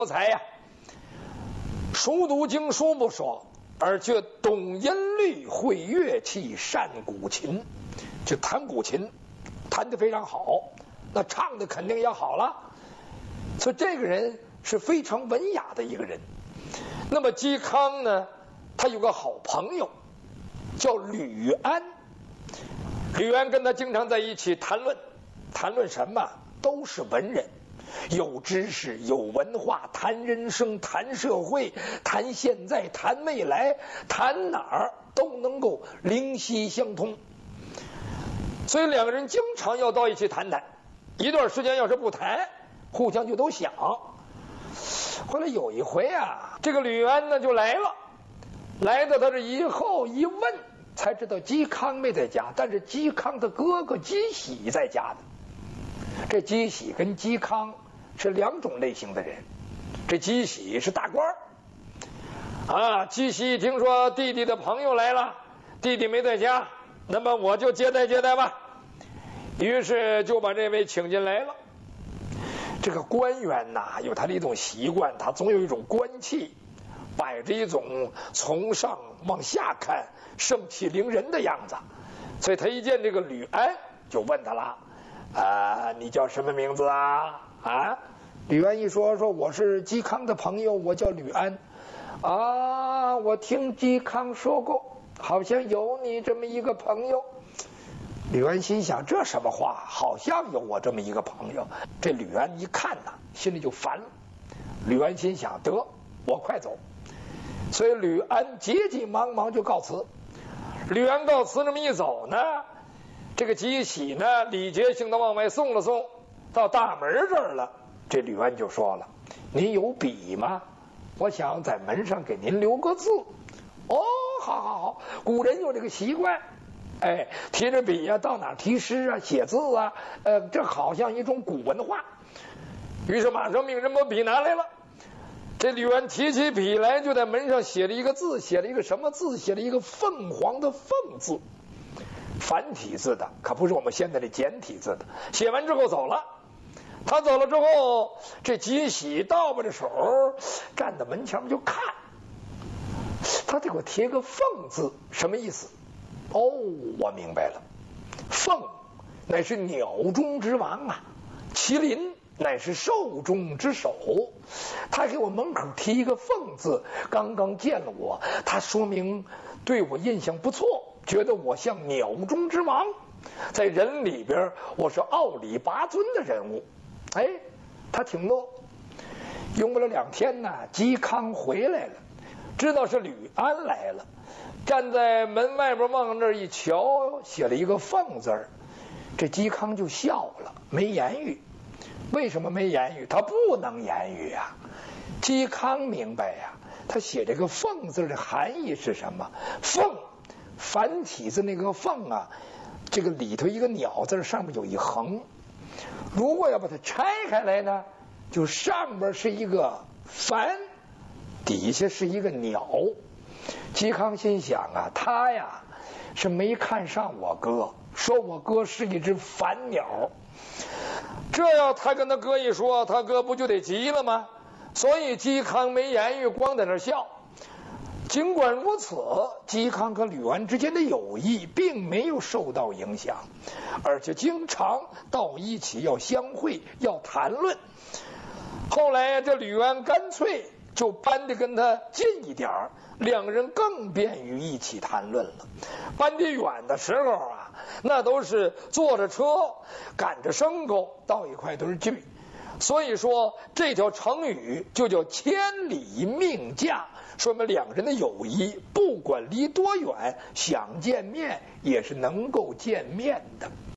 才呀，熟读经书不说，而且懂音律，会乐器，善古琴，就弹古琴，弹得非常好，那唱的肯定也好了。所以这个人是非常文雅的一个人。那么嵇康呢，他有个好朋友叫吕安，吕安跟他经常在一起谈论，谈论什么？都是文人，有知识，有文化，谈人生，谈社会，谈现在，谈未来，谈哪儿都能够灵犀相通。所以两个人经常要到一起谈谈，一段时间要是不谈，互相就都想。后来有一回啊，这个吕安呢就来了，来到他这以后一问，才知道嵇康没在家，但是嵇康的哥哥嵇喜在家的。这嵇喜跟嵇康是两种类型的人，这嵇喜是大官啊。嵇喜听说弟弟的朋友来了，弟弟没在家，那么我就接待接待吧，于是就把这位请进来了。这个官员呐，有他的一种习惯，他总有一种官气，摆着一种从上往下看盛气凌人的样子。所以他一见这个吕安，就问他了，你叫什么名字啊？吕安一说我是嵇康的朋友，我叫吕安。我听嵇康说过，好像有你这么一个朋友。吕安心想，这什么话？好像有我这么一个朋友。这吕安一看呐，心里就烦了。吕安心想，得，我快走。所以吕安急急忙忙就告辞。吕安告辞这么一走呢，这个嵇喜呢礼节性的往外送了送，到大门这儿了。这吕安就说了，您有笔吗？我想在门上给您留个字。好，古人有这个习惯，提着笔啊，到哪题诗啊，写字啊，这好像一种古文化。于是马上命人把笔拿来了。这吕安提起笔来，就在门上写了一个字，写了一个什么字？写了一个凤凰的凤字，繁体字的，可不是我们现在的简体字的。写完之后走了。他走了之后，这嵇喜倒把着手站在门前就看，他得给我贴个凤字，什么意思？我明白了，凤乃是鸟中之王啊，麒麟乃是兽中之首。他给我门口贴一个凤字，刚刚见了我，他说明对我印象不错，觉得我像鸟中之王，在人里边我是傲里拔尊的人物。他挺乐。用不了2天呢，嵇康回来了，知道是吕安来了，站在门外边往那儿一瞧，写了一个凤字儿。这嵇康就笑了，没言语。为什么没言语？他不能言语啊。嵇康明白呀，他写这个凤字的含义是什么？凤，繁体字那个凤啊，这个里头一个鸟字，上面有一横。如果要把它拆开来呢，就上边是一个帆，底下是一个鸟。嵇康心想啊，他呀是没看上我哥，说我哥是一只凡鸟。这要他跟他哥一说，他哥不就得急了吗？所以嵇康没言语，光在那笑。尽管如此，嵇康和吕安之间的友谊并没有受到影响，而且经常到一起要相会，要谈论。后来这吕安干脆就搬得跟他近一点，两个人更便于一起谈论了。搬得远的时候啊，那都是坐着车赶着牲口到一块堆聚。所以说这条成语就叫千里命驾，说明两人的友谊不管离多远，想见面也是能够见面的。